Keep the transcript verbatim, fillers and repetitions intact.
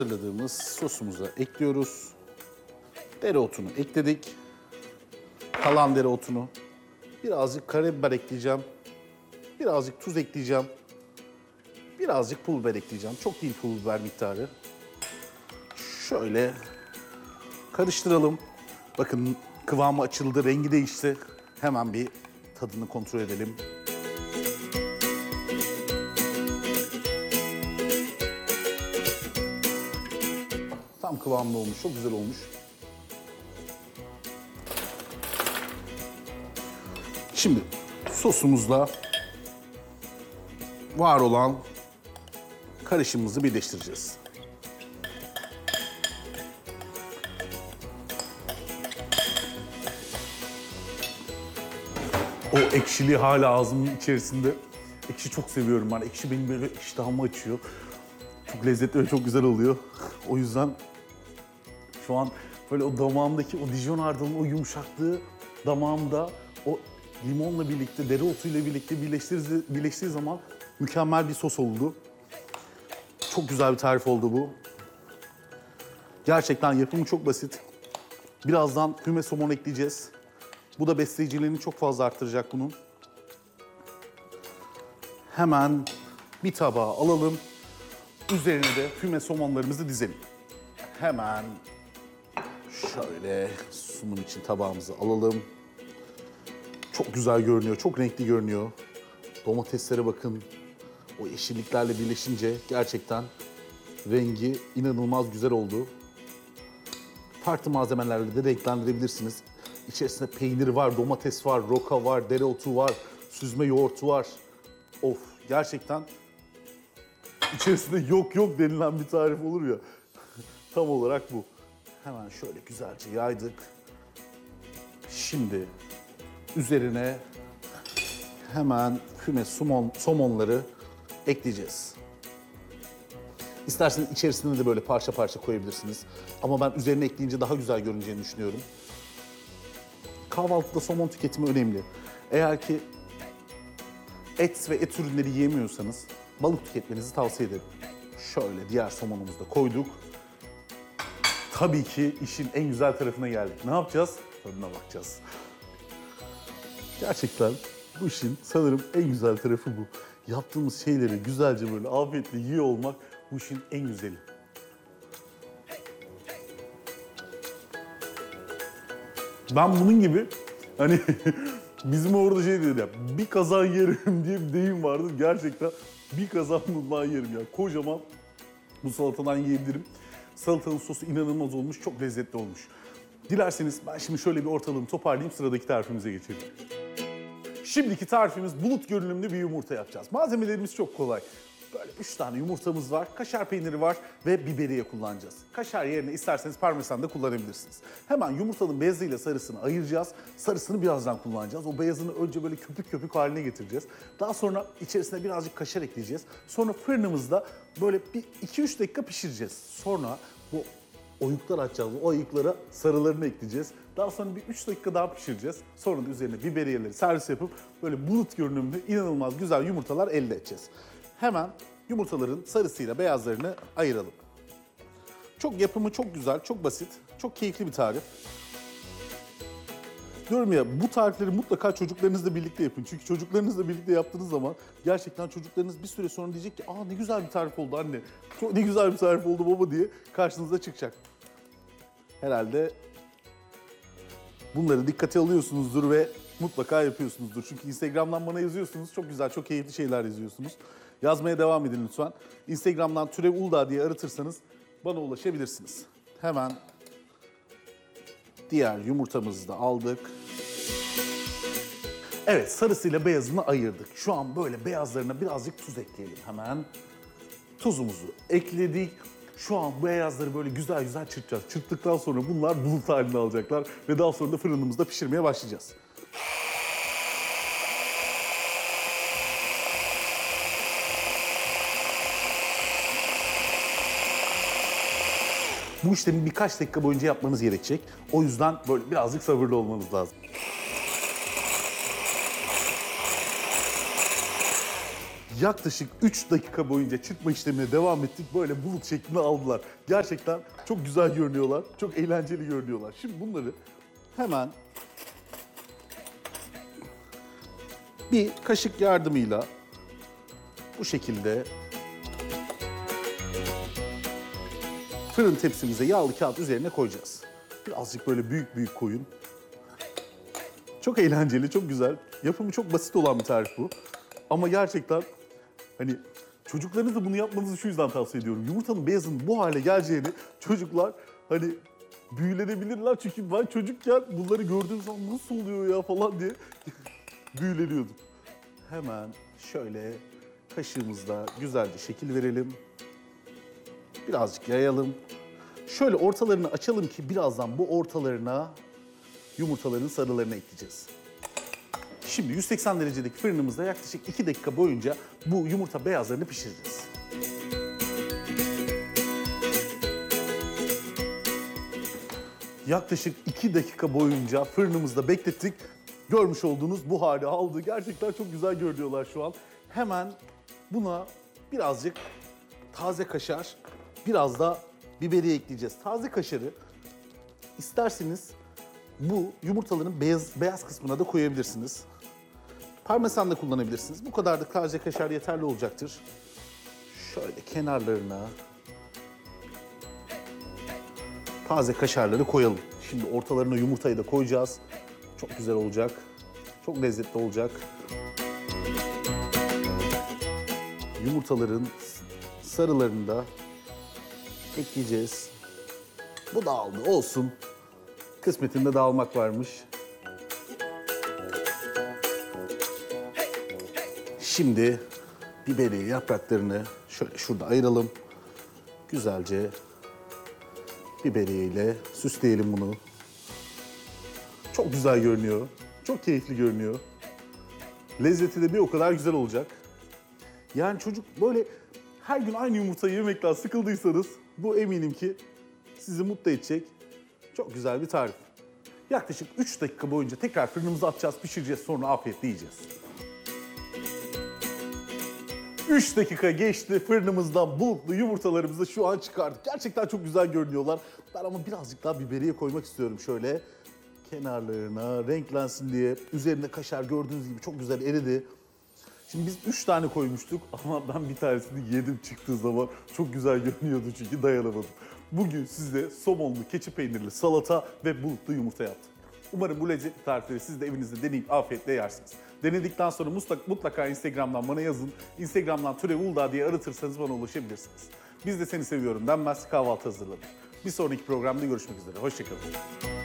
Hazırladığımız sosumuza ekliyoruz. Dereotunu ekledik. Kalan dereotunu. Birazcık karabiber ekleyeceğim. Birazcık tuz ekleyeceğim. Birazcık pul biber ekleyeceğim. Çok değil pul biber miktarı. Şöyle karıştıralım. Bakın kıvamı açıldı, rengi değişti. Hemen bir tadını kontrol edelim. Tam kıvamlı olmuş, çok güzel olmuş. Şimdi sosumuzla var olan karışımımızı birleştireceğiz. O ekşiliği hala ağzımın içerisinde. Ekşi çok seviyorum ben. Ekşi benim böyle iştahımı açıyor. Çok lezzetli ve çok güzel oluyor. O yüzden şu an böyle o damağımdaki o Dijon hardalının o yumuşaklığı damağımda o limonla birlikte, dereotuyla birlikte birleştiği, birleştiği zaman mükemmel bir sos oldu. Çok güzel bir tarif oldu bu. Gerçekten yapımı çok basit. Birazdan füme somon ekleyeceğiz. Bu da besleyiciliğini çok fazla arttıracak bunun. Hemen bir tabağa alalım. Üzerine de füme somonlarımızı dizelim. Hemen şöyle sunum için tabağımızı alalım. Çok güzel görünüyor, çok renkli görünüyor. Domateslere bakın. O yeşilliklerle birleşince gerçekten rengi inanılmaz güzel oldu. Farklı malzemelerle de renklendirebilirsiniz. İçerisinde peynir var, domates var, roka var, dereotu var, süzme yoğurtu var. Of, gerçekten içerisinde yok yok denilen bir tarif olur ya. Tam olarak bu. Hemen şöyle güzelce yaydık. Şimdi üzerine hemen füme somon, somonları ekleyeceğiz. İsterseniz içerisine de böyle parça parça koyabilirsiniz. Ama ben üzerine ekleyince daha güzel görüneceğini düşünüyorum. Kahvaltıda somon tüketimi önemli. Eğer ki et ve et ürünleri yiyemiyorsanız balık tüketmenizi tavsiye ederim. Şöyle diğer somonumuzu da koyduk. Tabii ki işin en güzel tarafına geldik. Ne yapacağız? Tadına bakacağız. Gerçekten bu işin sanırım en güzel tarafı bu. Yaptığımız şeyleri güzelce böyle afiyetle yiyor olmak bu işin en güzeli. Ben bunun gibi hani bizim orada şey diyor ya, bir kazan yerim diye bir deyim vardır. Gerçekten bir kazan bundan yerim ya. Kocaman bu salatadan yiyebilirim. Salatanın sosu inanılmaz olmuş, çok lezzetli olmuş. Dilerseniz ben şimdi şöyle bir ortalığımı toparlayayım, sıradaki tarifimize geçelim. Şimdiki tarifimiz bulut görünümlü bir yumurta yapacağız. Malzemelerimiz çok kolay. Böyle üç tane yumurtamız var, kaşar peyniri var ve biberiye kullanacağız. Kaşar yerine isterseniz parmesan da kullanabilirsiniz. Hemen yumurtanın beyazıyla sarısını ayıracağız. Sarısını birazdan kullanacağız. O beyazını önce böyle köpük köpük haline getireceğiz. Daha sonra içerisine birazcık kaşar ekleyeceğiz. Sonra fırınımızda böyle bir iki üç dakika pişireceğiz. Sonra bu oyuklar açacağız. O oyuklara sarılarını ekleyeceğiz. Daha sonra bir üç dakika daha pişireceğiz. Sonra da üzerine biberiyeleri servis yapıp böyle bulut görünümlü inanılmaz güzel yumurtalar elde edeceğiz. Hemen yumurtaların sarısıyla beyazlarını ayıralım. Çok yapımı çok güzel, çok basit, çok keyifli bir tarif. Diyorum ya, bu tarifleri mutlaka çocuklarınızla birlikte yapın. Çünkü çocuklarınızla birlikte yaptığınız zaman gerçekten çocuklarınız bir süre sonra diyecek ki ''Aa ne güzel bir tarif oldu anne, çok ne güzel bir tarif oldu baba'' diye karşınıza çıkacak. Herhalde bunları dikkate alıyorsunuzdur ve mutlaka yapıyorsunuzdur. Çünkü Instagram'dan bana yazıyorsunuz, çok güzel, çok keyifli şeyler yazıyorsunuz. Yazmaya devam edin lütfen. Instagram'dan Türev Uludağ diye aratırsanız bana ulaşabilirsiniz. Hemen diğer yumurtamızı da aldık. Evet, sarısıyla beyazını ayırdık. Şu an böyle beyazlarına birazcık tuz ekleyelim hemen. Tuzumuzu ekledik. Şu an bu beyazları böyle güzel güzel çırpacağız. Çırptıktan sonra bunlar bulut halini alacaklar ve daha sonra da fırınımızda pişirmeye başlayacağız. Bu işlemi birkaç dakika boyunca yapmanız gerekecek. O yüzden böyle birazcık sabırlı olmanız lazım. Yaklaşık üç dakika boyunca çırpma işlemine devam ettik. Böyle bulut şeklinde aldılar. Gerçekten çok güzel görünüyorlar. Çok eğlenceli görünüyorlar. Şimdi bunları hemen bir kaşık yardımıyla bu şekilde fırın tepsimize yağlı kağıt üzerine koyacağız. Birazcık böyle büyük büyük koyun. Çok eğlenceli, çok güzel. Yapımı çok basit olan bir tarif bu. Ama gerçekten hani çocuklarınızla bunu yapmanızı şu yüzden tavsiye ediyorum. Yumurtanın beyazının bu hale geleceğini çocuklar hani büyülenebilirler. Çünkü ben çocukken bunları gördüğüm zaman nasıl oluyor ya falan diye büyüleniyordum. Hemen şöyle kaşığımızla güzelce şekil verelim. Birazcık yayalım. Şöyle ortalarını açalım ki birazdan bu ortalarına yumurtaların sarılarını ekleyeceğiz. Şimdi yüz seksen derecedeki fırınımızda yaklaşık iki dakika boyunca bu yumurta beyazlarını pişireceğiz. Yaklaşık iki dakika boyunca fırınımızda beklettik. Görmüş olduğunuz bu hali aldı. Gerçekten çok güzel görünüyorlar şu an. Hemen buna birazcık taze kaşar, biraz da biberiye ekleyeceğiz. Taze kaşarı isterseniz bu yumurtaların beyaz, beyaz kısmına da koyabilirsiniz. Parmesan da kullanabilirsiniz. Bu kadar da taze kaşar yeterli olacaktır. Şöyle kenarlarına taze kaşarları koyalım. Şimdi ortalarına yumurtayı da koyacağız. Çok güzel olacak. Çok lezzetli olacak. Yumurtaların sarılarını da ekleyeceğiz. Bu dağıldı olsun. Kısmetinde dağılmak varmış. Şimdi biberiye yapraklarını şöyle şurada ayıralım. Güzelce biberiye ile süsleyelim bunu. Çok güzel görünüyor. Çok keyifli görünüyor. Lezzeti de bir o kadar güzel olacak. Yani çocuk böyle her gün aynı yumurtayı yemekten sıkıldıysanız bu eminim ki sizi mutlu edecek çok güzel bir tarif. Yaklaşık üç dakika boyunca tekrar fırınımıza atacağız, pişireceğiz, sonra afiyetle yiyeceğiz. üç dakika geçti, fırınımızdan bulutlu yumurtalarımızı şu an çıkardık. Gerçekten çok güzel görünüyorlar. Ben ama birazcık daha biberiye koymak istiyorum şöyle. Kenarlarına renklensin diye. Üzerine kaşar gördüğünüz gibi çok güzel eridi. Şimdi biz üç tane koymuştuk ama ben bir tanesini yedim çıktığı zaman. Çok güzel görünüyordu çünkü dayanamadım. Bugün size somonlu, keçi peynirli salata ve bulutlu yumurta yaptım. Umarım bu lezzetli tarifleri siz de evinizde deneyip afiyetle yersiniz. Denedikten sonra mutlaka, mutlaka Instagram'dan bana yazın. Instagram'dan Türev Uludağ diye aratırsanız bana ulaşabilirsiniz. Biz de seni seviyorum denmez, kahvaltı hazırlanır. Bir sonraki programda görüşmek üzere. Hoşçakalın.